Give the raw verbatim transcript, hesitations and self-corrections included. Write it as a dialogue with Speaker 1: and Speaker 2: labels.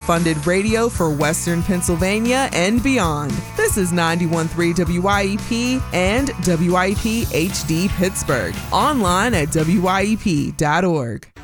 Speaker 1: funded radio for Western Pennsylvania and beyond. This is ninety-one point three W Y E P and W Y E P H D Pittsburgh. Online at W Y E P dot org.